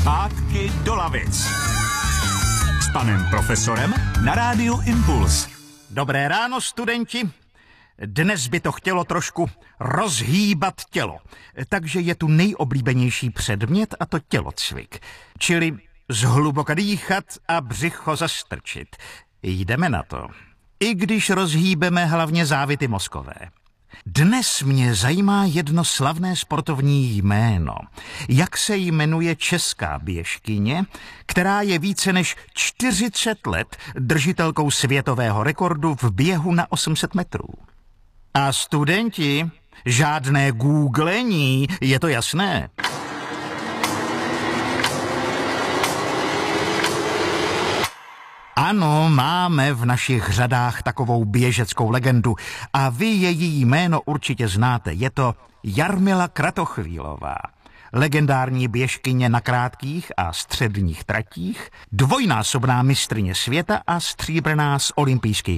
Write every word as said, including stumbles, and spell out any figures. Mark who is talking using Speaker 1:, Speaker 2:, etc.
Speaker 1: Zpátky do lavic. S panem profesorem na rádiu Impuls.
Speaker 2: Dobré ráno, studenti. Dnes by to chtělo trošku rozhýbat tělo. Takže je tu nejoblíbenější předmět a to tělocvik. Čili zhluboka dýchat a břicho zastrčit. Jdeme na to. I když rozhýbeme hlavně závity mozkové. Dnes mě zajímá jedno slavné sportovní jméno. Jak se jmenuje česká běžkyně, která je více než čtyřicet let držitelkou světového rekordu v běhu na osm set metrů. A studenti, žádné googlení, je to jasné. Ano, máme v našich řadách takovou běžeckou legendu a vy její jméno určitě znáte. Je to Jarmila Kratochvílová, legendární běžkyně na krátkých a středních tratích, dvojnásobná mistryně světa a stříbrná z olympijských